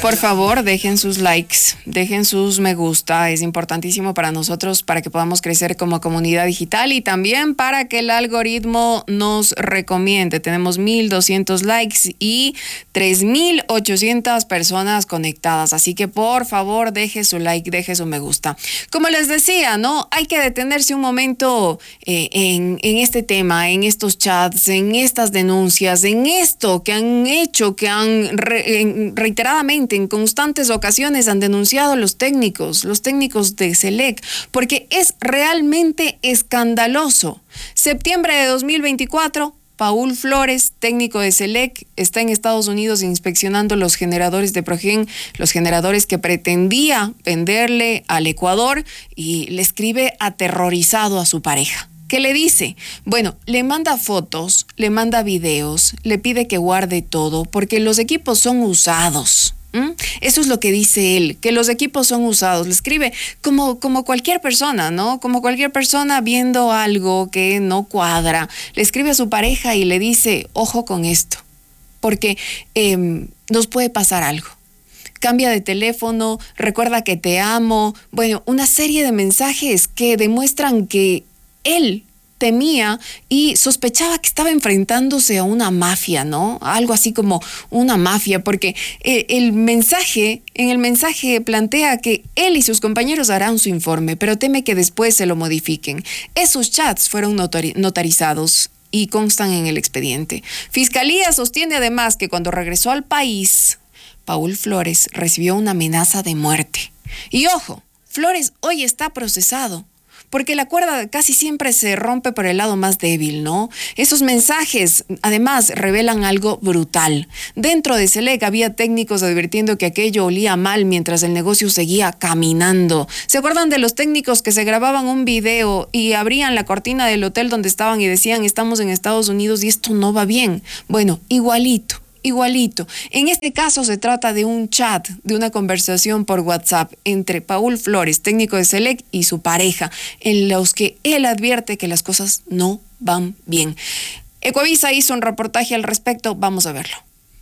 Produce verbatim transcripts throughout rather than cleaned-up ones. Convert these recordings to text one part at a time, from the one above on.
Por favor, dejen sus likes, dejen sus me gusta. Es importantísimo para nosotros para que podamos crecer como comunidad digital y también para que el algoritmo nos recomiende. Tenemos mil doscientos likes y tres mil ochocientas personas conectadas. Así que por favor, deje su like, deje su me gusta. Como les decía, ¿no? Hay que detenerse un momento eh, en, en este tema, en estos chats, en estas denuncias, en esto que han hecho, que han re, en, reiteradamente en constantes ocasiones han denunciado los técnicos, los técnicos de SELEC, porque es realmente escandaloso. Septiembre de dos mil veinticuatro, Paul Flores, técnico de SELEC, está en Estados Unidos inspeccionando los generadores de Progen, los generadores que pretendía venderle al Ecuador, y le escribe aterrorizado a su pareja. ¿Qué le dice? Bueno, le manda fotos, le manda videos, le pide que guarde todo porque los equipos son usados. ¿Mm? Eso es lo que dice él, que los equipos son usados. Le escribe como, como cualquier persona, ¿no? Como cualquier persona viendo algo que no cuadra. Le escribe a su pareja y le dice, ojo con esto, porque eh, nos puede pasar algo. Cambia de teléfono, recuerda que te amo. Bueno, una serie de mensajes que demuestran que él temía y sospechaba que estaba enfrentándose a una mafia, ¿no? Algo así como una mafia, porque el, el mensaje, en el mensaje plantea que él y sus compañeros harán su informe, pero teme que después se lo modifiquen. Esos chats fueron notari- notarizados y constan en el expediente. Fiscalía sostiene además que cuando regresó al país, Paul Flores recibió una amenaza de muerte. Y ojo, Flores hoy está procesado, porque la cuerda casi siempre se rompe por el lado más débil, ¿no? Esos mensajes, además, revelan algo brutal. Dentro de SELEC había técnicos advirtiendo que aquello olía mal mientras el negocio seguía caminando. ¿Se acuerdan de los técnicos que se grababan un video y abrían la cortina del hotel donde estaban y decían, estamos en Estados Unidos y esto no va bien? Bueno, igualito. Igualito. En este caso se trata de un chat, de una conversación por WhatsApp entre Paul Flores, técnico de SELEC, y su pareja, en los que él advierte que las cosas no van bien. Ecuavisa hizo un reportaje al respecto, vamos a verlo.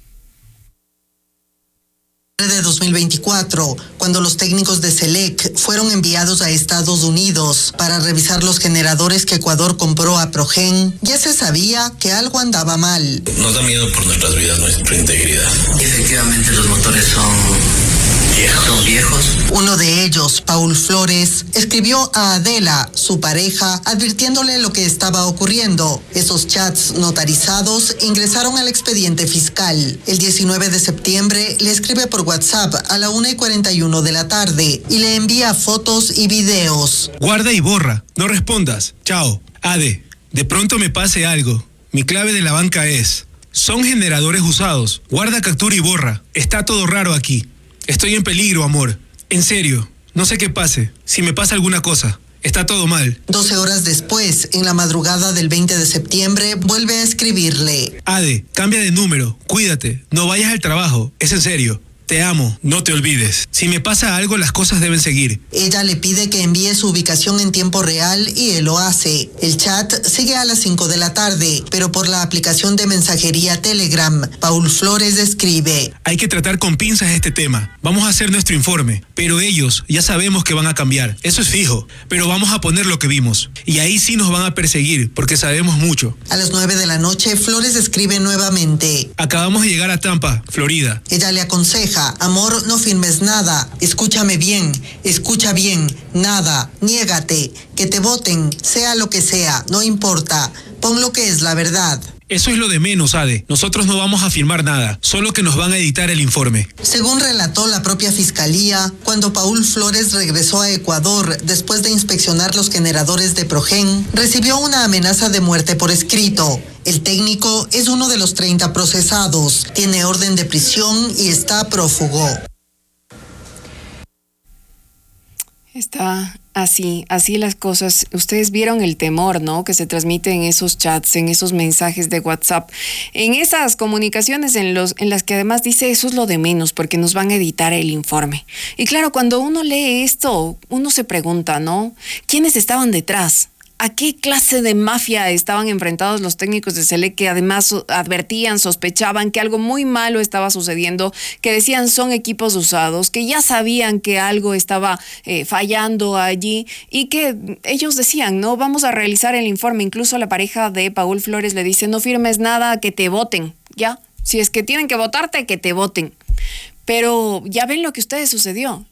De dos mil veinticuatro, cuando los técnicos de SELEC fueron enviados a Estados Unidos para revisar los generadores que Ecuador compró a Progen, ya se sabía que algo andaba mal. Nos da miedo por nuestras vidas, nuestra integridad. Efectivamente, los motores son viejos. Son viejos. Uno de ellos, Paul Flores, escribió a Adela, su pareja, advirtiéndole lo que estaba ocurriendo. Esos chats notarizados ingresaron al expediente fiscal. El diecinueve de septiembre le escribe por WhatsApp a la una y cuarenta y uno de la tarde y le envía fotos y videos. Guarda y borra, no respondas. Chao. Ade, de pronto me pase algo. Mi clave de la banca es: son generadores usados. Guarda, captura y borra. Está todo raro aquí. Estoy en peligro, amor. En serio, no sé qué pase. Si me pasa alguna cosa, está todo mal. doce horas después, en la madrugada del veinte de septiembre, vuelve a escribirle. Ade, cambia de número. Cuídate. No vayas al trabajo. Es en serio. Te amo, no te olvides. Si me pasa algo, las cosas deben seguir. Ella le pide que envíe su ubicación en tiempo real y él lo hace. El chat sigue a las cinco de la tarde, pero por la aplicación de mensajería Telegram, Paul Flores escribe: hay que tratar con pinzas este tema. Vamos a hacer nuestro informe, pero ellos ya sabemos que van a cambiar. Eso es fijo, pero vamos a poner lo que vimos. Y ahí sí nos van a perseguir, porque sabemos mucho. A las nueve de la noche, Flores escribe nuevamente: acabamos de llegar a Tampa, Florida. Ella le aconseja: amor, no firmes nada, escúchame bien, escucha bien, nada, niégate, que te voten, sea lo que sea, no importa, pon lo que es la verdad. Eso es lo de menos, Ade. Nosotros no vamos a firmar nada, solo que nos van a editar el informe. Según relató la propia fiscalía, cuando Paul Flores regresó a Ecuador después de inspeccionar los generadores de Progen, recibió una amenaza de muerte por escrito. El técnico es uno de los treinta procesados, tiene orden de prisión y está prófugo. Está así, así las cosas. Ustedes vieron el temor, ¿no?, que se transmite en esos chats, en esos mensajes de WhatsApp, en esas comunicaciones en los en las que además dice eso es lo de menos porque nos van a editar el informe. Y claro, cuando uno lee esto, uno se pregunta, ¿no?, ¿quiénes estaban detrás? ¿A qué clase de mafia estaban enfrentados los técnicos de Selec, que además advertían, sospechaban que algo muy malo estaba sucediendo, que decían son equipos usados, que ya sabían que algo estaba eh, fallando allí y que ellos decían, no, vamos a realizar el informe? Incluso la pareja de Paul Flores le dice, no firmes nada, que te voten, ya, si es que tienen que votarte, que te voten. Pero ya ven lo que ustedes sucedió.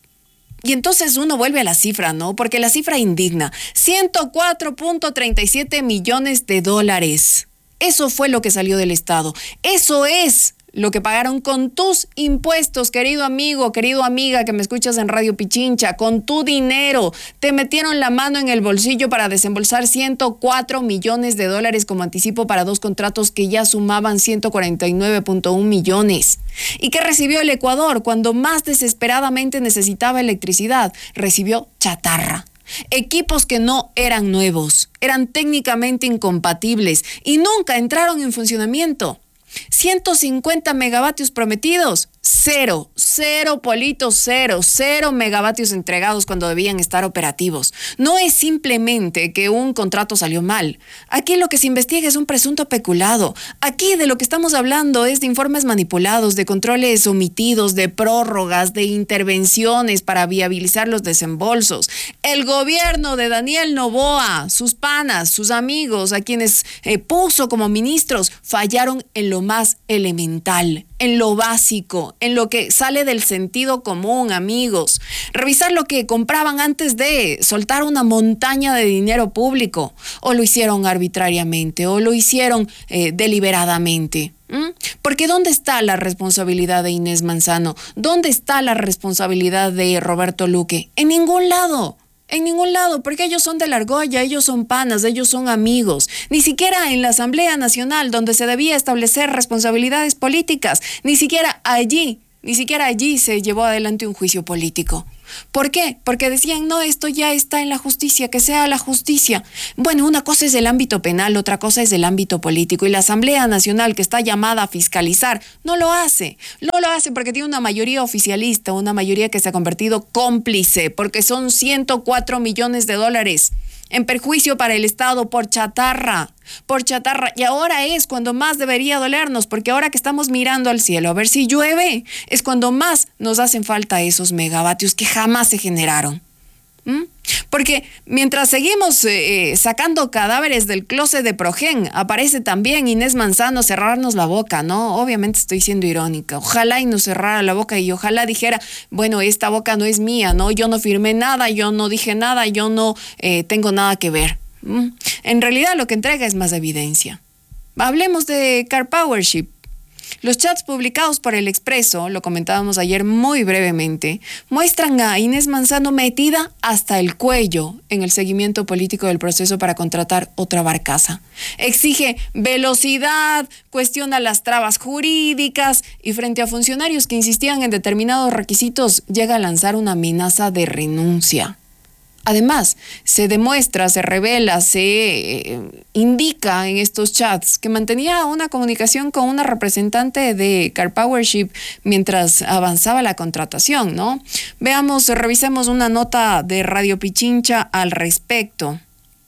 Y entonces uno vuelve a la cifra, ¿no? Porque la cifra indigna. ciento cuatro punto treinta y siete millones de dólares. Eso fue lo que salió del Estado. Eso es lo que pagaron con tus impuestos, querido amigo, querido amiga que me escuchas en Radio Pichincha, con tu dinero. Te metieron la mano en el bolsillo para desembolsar ciento cuatro millones de dólares como anticipo para dos contratos que ya sumaban ciento cuarenta y nueve punto uno millones. ¿Y qué recibió el Ecuador cuando más desesperadamente necesitaba electricidad? Recibió chatarra. Equipos que no eran nuevos, eran técnicamente incompatibles y nunca entraron en funcionamiento. ciento cincuenta megavatios prometidos, cero, cero Polito, cero, cero megavatios entregados cuando debían estar operativos. No es simplemente que un contrato salió mal. Aquí lo que se investiga es un presunto peculado. Aquí de lo que estamos hablando es de informes manipulados, de controles omitidos, de prórrogas, de intervenciones para viabilizar los desembolsos. El gobierno de Daniel Noboa, sus panas, sus amigos, a quienes eh, puso como ministros, fallaron en lo más elemental, en lo básico, en lo que sale del sentido común, amigos. Revisar lo que compraban antes de soltar una montaña de dinero público. O lo hicieron arbitrariamente, o lo hicieron eh, deliberadamente. ¿Mm? Porque ¿dónde está la responsabilidad de Inés Manzano? ¿Dónde está la responsabilidad de Roberto Luque? En ningún lado. En ningún lado, porque ellos son de la argolla, ellos son panas, ellos son amigos. Ni siquiera en la Asamblea Nacional, donde se debía establecer responsabilidades políticas, ni siquiera allí, ni siquiera allí se llevó adelante un juicio político. ¿Por qué? Porque decían, no, esto ya está en la justicia, que sea la justicia. Bueno, una cosa es el ámbito penal, otra cosa es el ámbito político. Y la Asamblea Nacional, que está llamada a fiscalizar, no lo hace. No lo hace porque tiene una mayoría oficialista, una mayoría que se ha convertido cómplice, porque son ciento cuatro millones de dólares en perjuicio para el Estado por chatarra, por chatarra. Y ahora es cuando más debería dolernos, porque ahora que estamos mirando al cielo a ver si llueve, es cuando más nos hacen falta esos megavatios que jamás se generaron. ¿Mm? Porque mientras seguimos eh, sacando cadáveres del closet de Progen, aparece también Inés Manzano cerrarnos la boca, ¿no? Obviamente estoy siendo irónica. Ojalá y nos cerrara la boca y ojalá dijera, bueno, esta boca no es mía, ¿no? Yo no firmé nada, yo no dije nada, yo no eh, tengo nada que ver. ¿Mm? En realidad lo que entrega es más evidencia. Hablemos de Car Powership. Los chats publicados por El Expreso, lo comentábamos ayer muy brevemente, muestran a Inés Manzano metida hasta el cuello en el seguimiento político del proceso para contratar otra barcaza. Exige velocidad, cuestiona las trabas jurídicas y frente a funcionarios que insistían en determinados requisitos, llega a lanzar una amenaza de renuncia. Además, se demuestra, se revela, se eh, indica en estos chats que mantenía una comunicación con una representante de Car Powership mientras avanzaba la contratación, ¿no? Veamos, revisemos una nota de Radio Pichincha al respecto.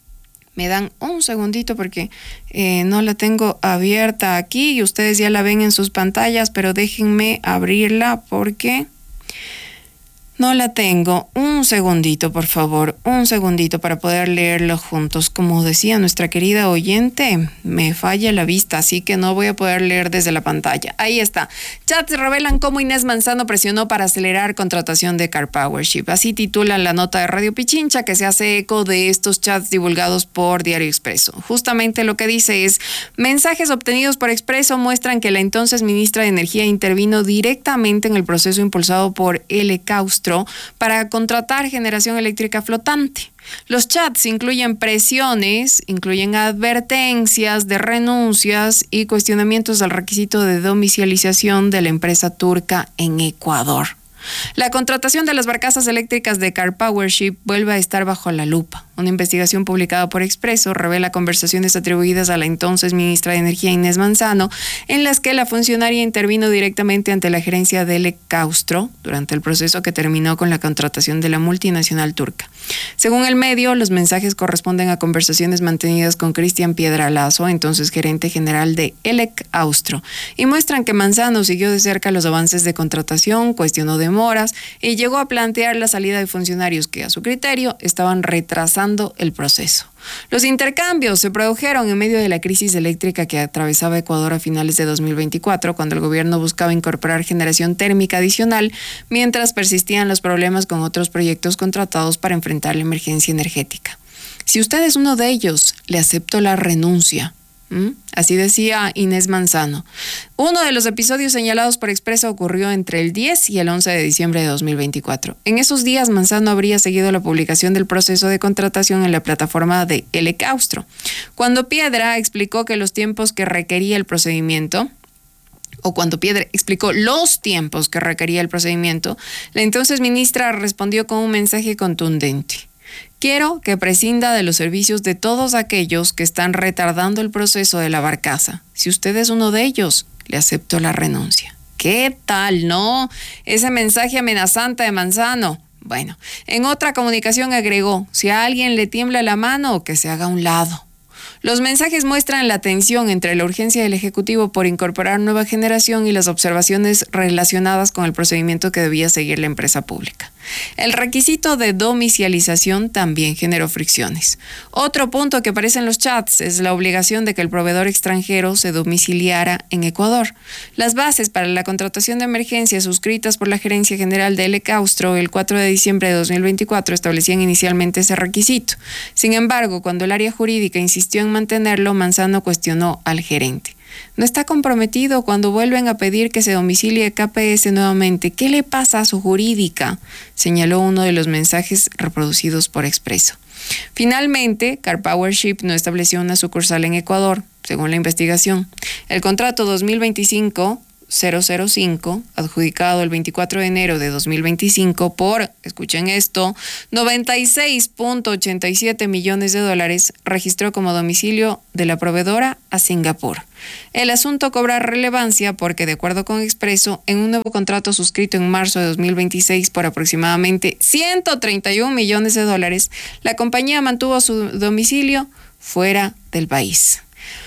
Me dan un segundito porque eh, no la tengo abierta aquí y ustedes ya la ven en sus pantallas, pero déjenme abrirla porque no la tengo. Un segundito, por favor, un segundito para poder leerlo juntos. Como decía nuestra querida oyente, me falla la vista, así que no voy a poder leer desde la pantalla. Ahí está. Chats revelan cómo Inés Manzano presionó para acelerar contratación de Car Powership. Así titulan la nota de Radio Pichincha, que se hace eco de estos chats divulgados por Diario Expreso. Justamente lo que dice es: mensajes obtenidos por Expreso muestran que la entonces ministra de Energía intervino directamente en el proceso impulsado por L. Caustro para contratar generación eléctrica flotante. Los chats incluyen presiones, incluyen advertencias de renuncias y cuestionamientos al requisito de domiciliación de la empresa turca en Ecuador. La contratación de las barcazas eléctricas de Car Powership vuelve a estar bajo la lupa. Una investigación publicada por Expreso revela conversaciones atribuidas a la entonces ministra de Energía Inés Manzano, en las que la funcionaria intervino directamente ante la gerencia de Elecaustro durante el proceso que terminó con la contratación de la multinacional turca. Según el medio, los mensajes corresponden a conversaciones mantenidas con Cristian Piedralazo, entonces gerente general de Elecaustro, y muestran que Manzano siguió de cerca los avances de contratación, cuestionó demoras y llegó a plantear la salida de funcionarios que, a su criterio, estaban retrasando el proceso. Los intercambios se produjeron en medio de la crisis eléctrica que atravesaba Ecuador a finales de dos mil veinticuatro, cuando el gobierno buscaba incorporar generación térmica adicional, mientras persistían los problemas con otros proyectos contratados para enfrentar la emergencia energética. Si usted es uno de ellos, le acepto la renuncia. ¿Mm? Así decía Inés Manzano. Uno de los episodios señalados por Expreso ocurrió entre el diez y el once de diciembre de dos mil veinticuatro. En esos días, Manzano habría seguido la publicación del proceso de contratación en la plataforma de Elecaustro. Cuando Piedra explicó que los tiempos que requería el procedimiento, o cuando Piedra explicó los tiempos que requería el procedimiento, la entonces ministra respondió con un mensaje contundente. Quiero que prescinda de los servicios de todos aquellos que están retardando el proceso de la barcaza. Si usted es uno de ellos, le acepto la renuncia. ¿Qué tal, no? Ese mensaje amenazante de Manzano. Bueno, en otra comunicación agregó, si a alguien le tiembla la mano, que se haga a un lado. Los mensajes muestran la tensión entre la urgencia del Ejecutivo por incorporar nueva generación y las observaciones relacionadas con el procedimiento que debía seguir la empresa pública. El requisito de domicilización también generó fricciones. Otro punto que aparece en los chats es la obligación de que el proveedor extranjero se domiciliara en Ecuador. Las bases para la contratación de emergencia suscritas por la Gerencia General de Elecaustro el cuatro de diciembre de dos mil veinticuatro establecían inicialmente ese requisito. Sin embargo, cuando el área jurídica insistió en mantenerlo, Manzano cuestionó al gerente. No está comprometido cuando vuelven a pedir que se domicilie K P S nuevamente. ¿Qué le pasa a su jurídica?, señaló uno de los mensajes reproducidos por Expreso. Finalmente, CarPowership no estableció una sucursal en Ecuador, según la investigación. El contrato dos mil veinticinco cero cero cinco, adjudicado el veinticuatro de enero de dos mil veinticinco por, escuchen esto, noventa y seis punto ochenta y siete millones de dólares, registró como domicilio de la proveedora a Singapur. El asunto cobra relevancia porque, de acuerdo con Expreso, en un nuevo contrato suscrito en marzo de dos mil veintiséis por aproximadamente ciento treinta y un millones de dólares, la compañía mantuvo su domicilio fuera del país.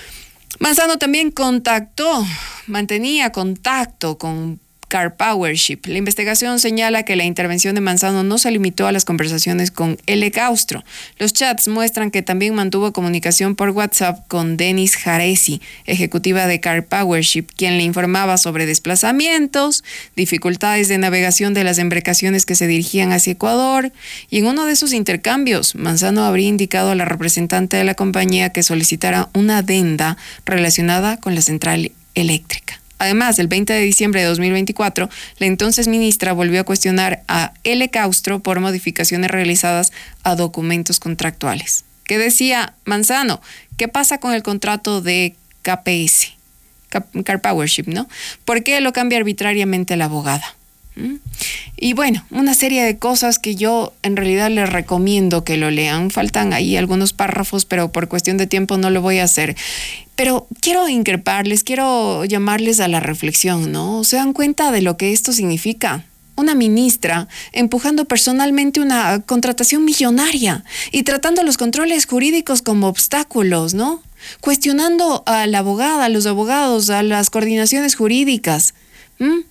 Manzano también contactó, mantenía contacto con CarPowership. La investigación señala que la intervención de Manzano no se limitó a las conversaciones con Elecaustro. Los chats muestran que también mantuvo comunicación por WhatsApp con Denis Jaresi, ejecutiva de CarPowership, quien le informaba sobre desplazamientos, dificultades de navegación de las embarcaciones que se dirigían hacia Ecuador, y en uno de esos intercambios, Manzano habría indicado a la representante de la compañía que solicitara una adenda relacionada con la central eléctrica. Además, el veinte de diciembre de dos mil veinticuatro, la entonces ministra volvió a cuestionar a Elecaustro por modificaciones realizadas a documentos contractuales. ¿Qué decía Manzano? ¿Qué pasa con el contrato de K P S? CarPowership, ¿no? ¿Por qué lo cambia arbitrariamente la abogada? ¿Mm? Y bueno, una serie de cosas que yo en realidad les recomiendo que lo lean. Faltan ahí algunos párrafos, pero por cuestión de tiempo no lo voy a hacer. Pero quiero increparles, quiero llamarles a la reflexión, ¿no? ¿Se dan cuenta de lo que esto significa? Una ministra empujando personalmente una contratación millonaria y tratando los controles jurídicos como obstáculos, ¿no? Cuestionando a la abogada, a los abogados, a las coordinaciones jurídicas. ¿Mm?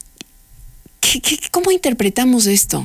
¿Qué, qué, ¿Cómo interpretamos esto?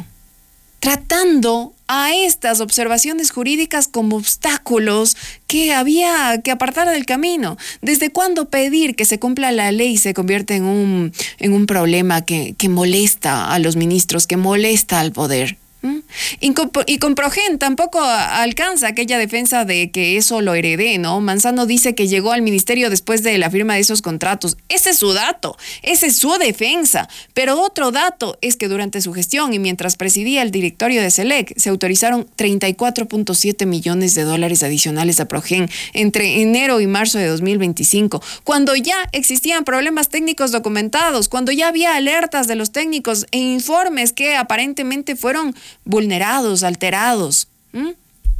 Tratando a estas observaciones jurídicas como obstáculos que había que apartar del camino. ¿Desde cuándo pedir que se cumpla la ley se convierte en un, en un problema que, que molesta a los ministros, que molesta al poder? ¿Mm? Y con, y con Progen tampoco alcanza aquella defensa de que eso lo heredé, ¿no? Manzano dice que llegó al ministerio después de la firma de esos contratos. Ese es su dato, esa es su defensa. Pero otro dato es que durante su gestión y mientras presidía el directorio de Selec, se autorizaron treinta y cuatro punto siete millones de dólares adicionales a Progen entre enero y marzo de dos mil veinticinco, cuando ya existían problemas técnicos documentados, cuando ya había alertas de los técnicos e informes que aparentemente fueron vulnerados, alterados. ¿Mm?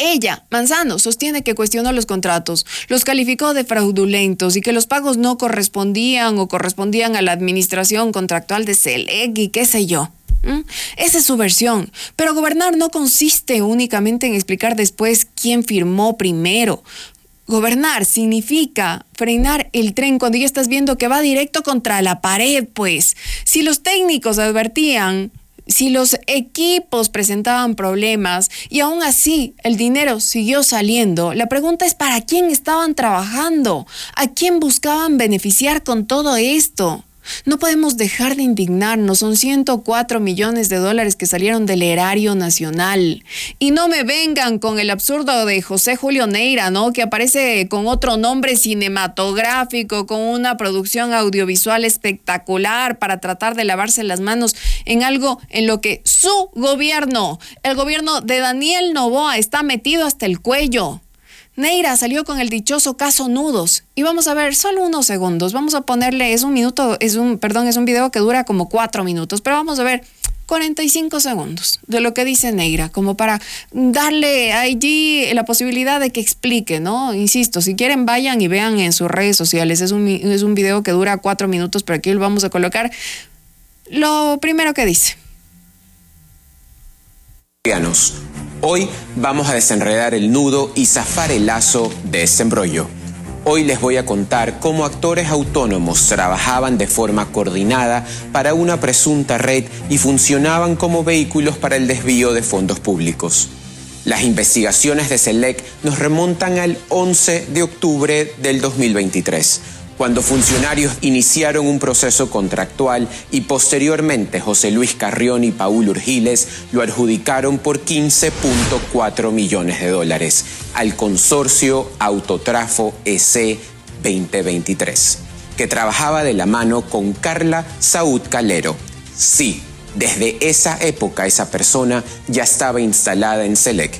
Ella, Manzano, sostiene que cuestionó los contratos, los calificó de fraudulentos y que los pagos no correspondían o correspondían a la administración contractual de Selec y qué sé yo. ¿Mm? Esa es su versión. Pero gobernar no consiste únicamente en explicar después quién firmó primero. Gobernar significa frenar el tren cuando ya estás viendo que va directo contra la pared, pues. Si los técnicos advertían, si los equipos presentaban problemas y aún así el dinero siguió saliendo, la pregunta es ¿para quién estaban trabajando? ¿A quién buscaban beneficiar con todo esto? No podemos dejar de indignarnos, son ciento cuatro millones de dólares que salieron del erario nacional. Y no me vengan con el absurdo de José Julio Neira, ¿no? Que aparece con otro nombre cinematográfico, con una producción audiovisual espectacular para tratar de lavarse las manos en algo en lo que su gobierno, el gobierno de Daniel Noboa, está metido hasta el cuello. Neira salió con el dichoso caso Nudos y vamos a ver solo unos segundos, vamos a ponerle, es un minuto, es un, perdón, es un video que dura como cuatro minutos, pero vamos a ver cuarenta y cinco segundos de lo que dice Neira, como para darle allí la posibilidad de que explique, ¿no? Insisto, si quieren vayan y vean en sus redes sociales, es un, es un video que dura cuatro minutos, pero aquí lo vamos a colocar lo primero que dice. Hoy vamos a desenredar el nudo y zafar el lazo de ese embrollo. Hoy les voy a contar cómo actores autónomos trabajaban de forma coordinada para una presunta red y funcionaban como vehículos para el desvío de fondos públicos. Las investigaciones de Selec nos remontan al once de octubre del dos mil veintitrés. Cuando funcionarios iniciaron un proceso contractual y posteriormente José Luis Carrión y Paul Urgiles lo adjudicaron por quince punto cuatro millones de dólares al consorcio Autotrafo E C veinte veintitrés, que trabajaba de la mano con Carla Saúd Calero. Sí, desde esa época esa persona ya estaba instalada en Selec.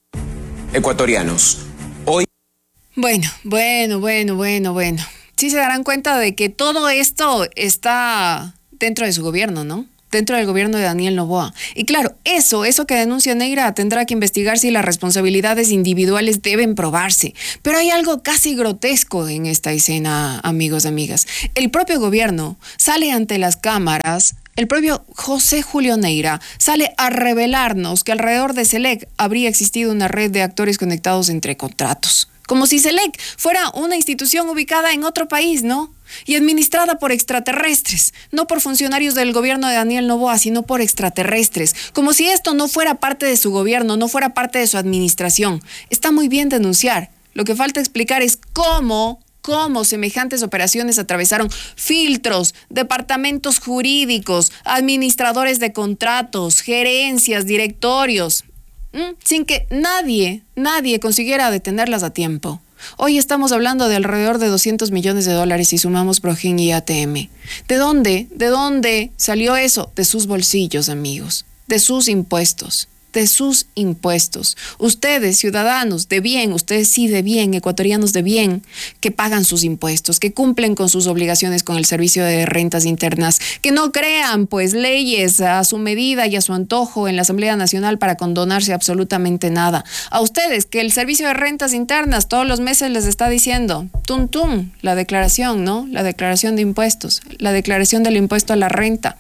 Ecuatorianos, hoy... Bueno, bueno, bueno, bueno, bueno. Sí se darán cuenta de que todo esto está dentro de su gobierno, ¿no? Dentro del gobierno de Daniel Noboa. Y claro, eso, eso que denuncia Neira tendrá que investigar si las responsabilidades individuales deben probarse. Pero hay algo casi grotesco en esta escena, amigos y amigas. El propio gobierno sale ante las cámaras, el propio José Julio Neira sale a revelarnos que alrededor de Selec habría existido una red de actores conectados entre contratos. Como si Selec fuera una institución ubicada en otro país, ¿no? Y administrada por extraterrestres, no por funcionarios del gobierno de Daniel Noboa, sino por extraterrestres. Como si esto no fuera parte de su gobierno, no fuera parte de su administración. Está muy bien denunciar. Lo que falta explicar es cómo, cómo semejantes operaciones atravesaron filtros, departamentos jurídicos, administradores de contratos, gerencias, directorios, sin que nadie, nadie consiguiera detenerlas a tiempo. Hoy estamos hablando de alrededor de doscientos millones de dólares si sumamos Progen y A T M. ¿De dónde? ¿De dónde salió eso? De sus bolsillos, amigos, de sus impuestos. de sus impuestos. Ustedes, ciudadanos de bien, ustedes sí de bien, ecuatorianos de bien, que pagan sus impuestos, que cumplen con sus obligaciones con el Servicio de Rentas Internas, que no crean pues leyes a su medida y a su antojo en la Asamblea Nacional para condonarse absolutamente nada. A ustedes, que el Servicio de Rentas Internas todos los meses les está diciendo, tum tum, la declaración, ¿no? La declaración de impuestos, la declaración del impuesto a la renta.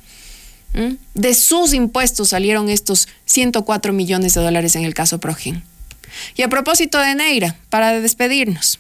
De sus impuestos salieron estos ciento cuatro millones de dólares en el caso Progen. Y a propósito de Neira, para despedirnos,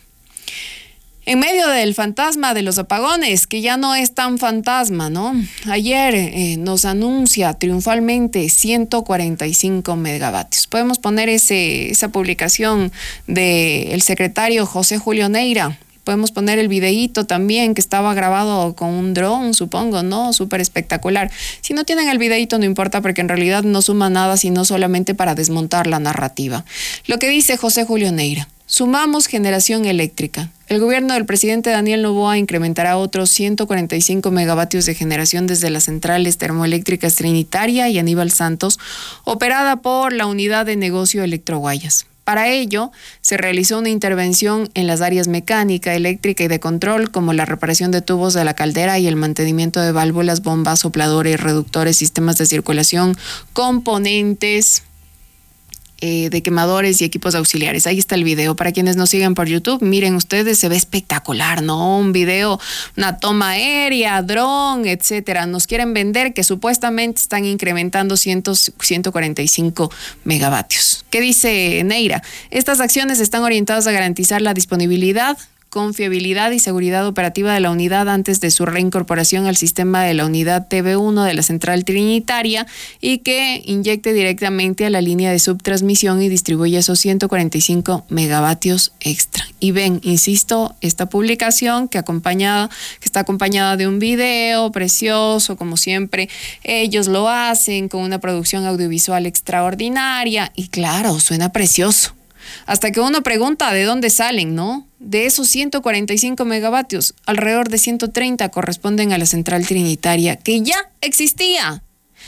en medio del fantasma de los apagones, que ya no es tan fantasma, ¿no? Ayer eh, nos anuncia triunfalmente ciento cuarenta y cinco megavatios. Podemos poner ese, esa publicación del secretario José Julio Neira. Podemos poner el videíto también que estaba grabado con un dron, supongo, ¿no? Súper espectacular. Si no tienen el videíto no importa porque en realidad no suma nada sino solamente para desmontar la narrativa. Lo que dice José Julio Neira. Sumamos generación eléctrica. El gobierno del presidente Daniel Noboa incrementará otros ciento cuarenta y cinco megavatios de generación desde las centrales termoeléctricas Trinitaria y Aníbal Santos, operada por la unidad de negocio Electroguayas. Para ello, se realizó una intervención en las áreas mecánica, eléctrica y de control, como la reparación de tubos de la caldera y el mantenimiento de válvulas, bombas, sopladores, reductores, sistemas de circulación, componentes eh, de quemadores y equipos auxiliares. Ahí está el video. Para quienes nos siguen por YouTube, miren ustedes, se ve espectacular, ¿no? Un video, una toma aérea, dron, etcétera. Nos quieren vender que supuestamente están incrementando ciento cuarenta y cinco megavatios. ¿Qué dice Neira? Estas acciones están orientadas a garantizar la disponibilidad, confiabilidad y seguridad operativa de la unidad antes de su reincorporación al sistema de la unidad T V uno de la central trinitaria y que inyecte directamente a la línea de subtransmisión y distribuya esos ciento cuarenta y cinco megavatios extra. Y ven, insisto, esta publicación que, acompañada, que está acompañada de un video precioso, como siempre, ellos lo hacen con una producción audiovisual extraordinaria y claro, suena precioso. Hasta que uno pregunta de dónde salen, ¿no? De esos ciento cuarenta y cinco megavatios, alrededor de ciento treinta corresponden a la central trinitaria, que ya existía,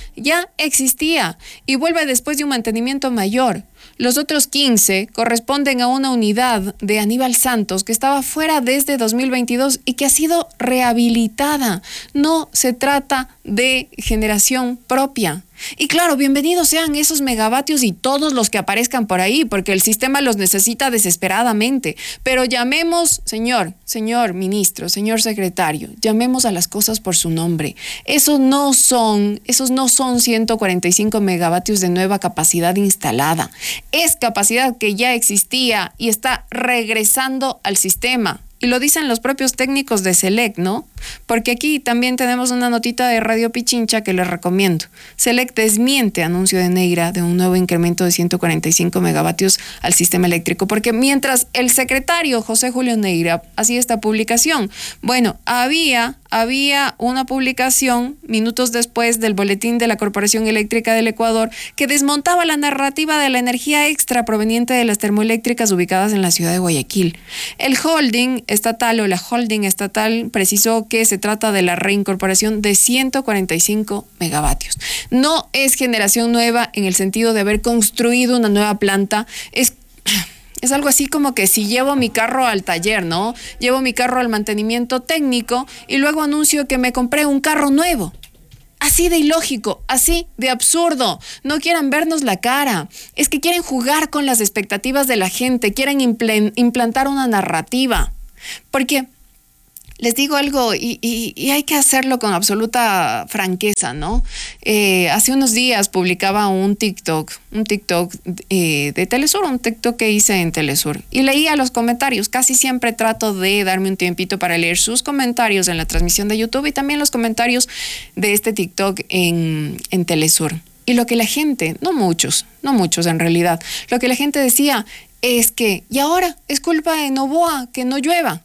ya existía, y vuelve después de un mantenimiento mayor. Los otros quince corresponden a una unidad de Aníbal Santos que estaba fuera desde dos mil veintidós y que ha sido rehabilitada. No se trata de generación propia. Y claro, bienvenidos sean esos megavatios y todos los que aparezcan por ahí, porque el sistema los necesita desesperadamente. Pero llamemos, señor, señor ministro, señor secretario, llamemos a las cosas por su nombre. Esos no son, esos no son ciento cuarenta y cinco megavatios de nueva capacidad instalada. Es capacidad que ya existía y está regresando al sistema. Y lo dicen los propios técnicos de Select, ¿no? Porque aquí también tenemos una notita de Radio Pichincha que les recomiendo. Select desmiente anuncio de Neira de un nuevo incremento de ciento cuarenta y cinco megavatios al sistema eléctrico. Porque mientras el secretario José Julio Neira hacía esta publicación, bueno, había, había una publicación minutos después del boletín de la Corporación Eléctrica del Ecuador que desmontaba la narrativa de la energía extra proveniente de las termoeléctricas ubicadas en la ciudad de Guayaquil. El holding estatal o la holding estatal precisó que se trata de la reincorporación de ciento cuarenta y cinco megavatios. No es generación nueva en el sentido de haber construido una nueva planta, es... Es algo así como que si llevo mi carro al taller, ¿no? Llevo mi carro al mantenimiento técnico y luego anuncio que me compré un carro nuevo. Así de ilógico, así de absurdo. No quieran vernos la cara. Es que quieren jugar con las expectativas de la gente, quieren impl- implantar una narrativa. Porque les digo algo y, y, y hay que hacerlo con absoluta franqueza, ¿no? Eh, hace unos días publicaba un TikTok, un TikTok eh, de Telesur, un TikTok que hice en Telesur. Y leía los comentarios. Casi siempre trato de darme un tiempito para leer sus comentarios en la transmisión de YouTube y también los comentarios de este TikTok en, en Telesur. Y lo que la gente, no muchos, no muchos en realidad, lo que la gente decía es que, y ahora es culpa de Noboa que no llueva.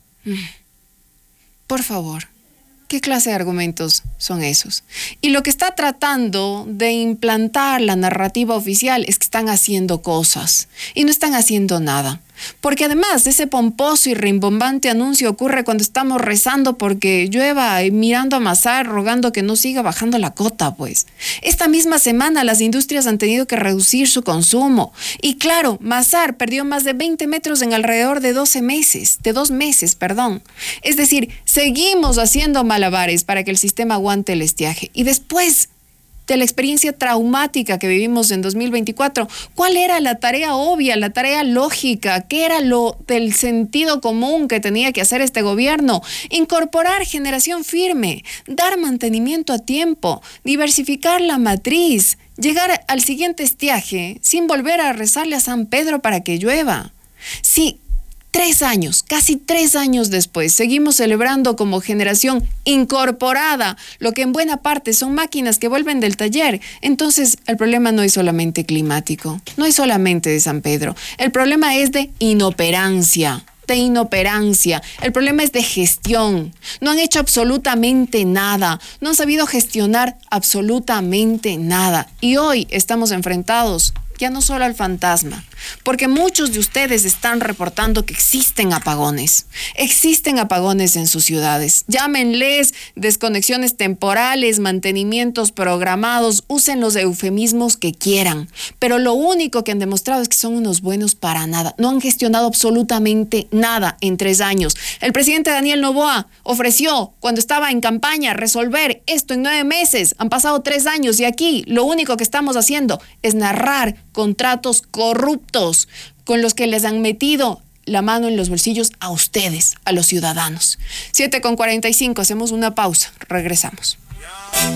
Por favor, ¿qué clase de argumentos son esos? Y lo que está tratando de implantar la narrativa oficial es que están haciendo cosas y no están haciendo nada. Porque además ese pomposo y rimbombante anuncio ocurre cuando estamos rezando porque llueva y mirando a Mazar, rogando que no siga bajando la cota, pues. Esta misma semana las industrias han tenido que reducir su consumo. Y claro, Mazar perdió más de veinte metros en alrededor de doce meses, de dos meses, perdón. Es decir, seguimos haciendo malabares para que el sistema aguante el estiaje. Y después de la experiencia traumática que vivimos en dos mil veinticuatro, ¿cuál era la tarea obvia, la tarea lógica? ¿Qué era lo del sentido común que tenía que hacer este gobierno? Incorporar generación firme, dar mantenimiento a tiempo, diversificar la matriz, llegar al siguiente estiaje sin volver a rezarle a San Pedro para que llueva. Sí, Tres años, casi tres años después, seguimos celebrando como generación incorporada, lo que en buena parte son máquinas que vuelven del taller. Entonces, el problema no es solamente climático, no es solamente de San Pedro. El problema es de inoperancia, de inoperancia. El problema es de gestión. No han hecho absolutamente nada, no han sabido gestionar absolutamente nada. Y hoy estamos enfrentados ya no solo al fantasma, porque muchos de ustedes están reportando que existen apagones. Existen apagones en sus ciudades. Llámenles desconexiones temporales, mantenimientos programados, usen los eufemismos que quieran. Pero lo único que han demostrado es que son unos buenos para nada. No han gestionado absolutamente nada en tres años. El presidente Daniel Noboa ofreció, cuando estaba en campaña, resolver esto en nueve meses. Han pasado tres años y aquí lo único que estamos haciendo es narrar contratos corruptos con los que les han metido la mano en los bolsillos a ustedes, a los ciudadanos. siete con cuarenta y cinco, hacemos una pausa, regresamos.